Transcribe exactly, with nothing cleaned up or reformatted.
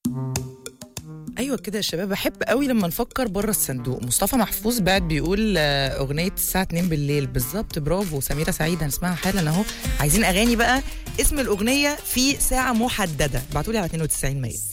ايوه كده يا شباب، بحب قوي لما نفكر بره الصندوق. مصطفى محفوظ بعد بيقول آه، اغنيه الساعه اتنين بالليل بالظبط. برافو سميره سعيد، هنسمعها حالا اهو. عايزين اغاني بقى اسم الاغنيه في ساعه محدده، ابعتوا لي على اتنين وتسعين مية.